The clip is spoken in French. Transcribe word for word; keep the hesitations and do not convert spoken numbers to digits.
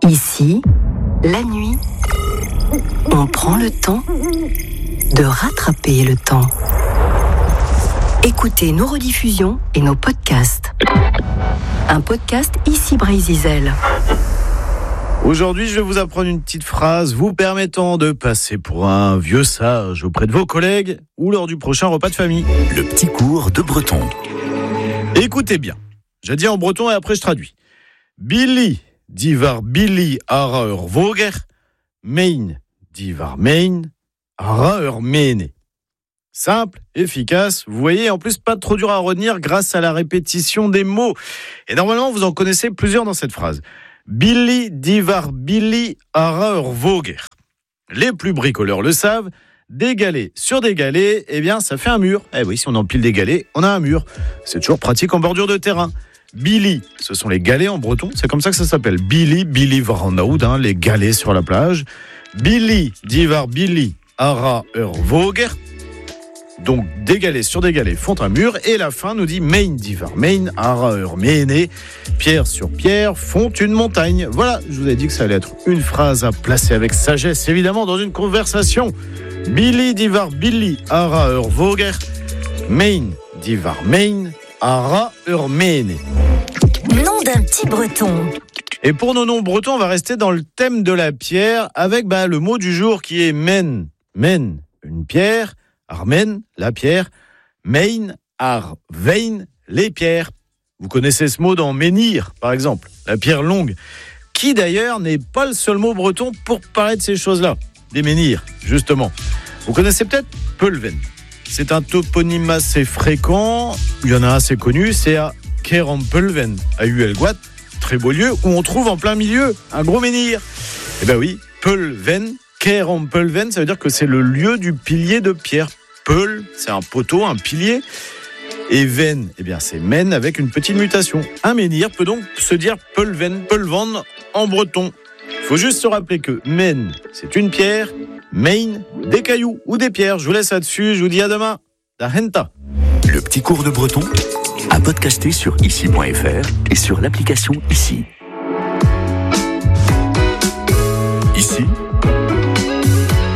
Ici, la nuit, on prend le temps de rattraper le temps. Écoutez nos rediffusions et nos podcasts. Un podcast Ici Brésil. Aujourd'hui, je vais vous apprendre une petite phrase vous permettant de passer pour un vieux sage auprès de vos collègues ou lors du prochain repas de famille. Le petit cours de breton. Écoutez bien. J'ai dit en breton et après je traduis. Billy divar Billy ara ur voger, mein divar mein ara ur mene. Simple, efficace, vous voyez, en plus pas trop dur à retenir grâce à la répétition des mots. Et normalement, vous en connaissez plusieurs dans cette phrase. Billy divar Billy ara ur voger. Les plus bricoleurs le savent, des galets sur des galets, eh bien ça fait un mur. Eh oui, si on empile des galets, on a un mur. C'est toujours pratique en bordure de terrain. Billy, ce sont les galets en breton, c'est comme ça que ça s'appelle. Billy, Billy Varandaud, hein, les galets sur la plage. Billy divar Billy ara ur voger. Donc des galets sur des galets font un mur. Et la fin nous dit mein divar mein ara ur mene. Pierre sur pierre font une montagne. Voilà, je vous ai dit que ça allait être une phrase à placer avec sagesse, évidemment, dans une conversation. Billy divar Billy ara ur voger. Mein divar mein ara ur mene. Nom d'un petit breton. Et pour nos noms bretons, on va rester dans le thème de la pierre avec bah, le mot du jour qui est men. Men, une pierre. Armen, la pierre. Mein, ar, vein, les pierres. Vous connaissez ce mot dans menhir, par exemple, la pierre longue, qui d'ailleurs n'est pas le seul mot breton pour parler de ces choses-là, des menhirs, justement. Vous connaissez peut-être Pulven. C'est un toponyme assez fréquent, il y en a un assez connu, c'est à Kerampulven, à Uelguat, très beau lieu, où on trouve en plein milieu un gros menhir. Eh ben oui, Pulven, Kerampulven, ça veut dire que c'est le lieu du pilier de pierre. Peul, c'est un poteau, un pilier. Et ven, eh bien c'est men avec une petite mutation. Un menhir peut donc se dire Pulven, Pulvan en breton. Il faut juste se rappeler que men, c'est une pierre, main, des cailloux ou des pierres. Je vous laisse là-dessus, je vous dis à demain. Da henta. Le petit cours de breton à podcaster sur ici point f r et sur l'application Ici. Ici,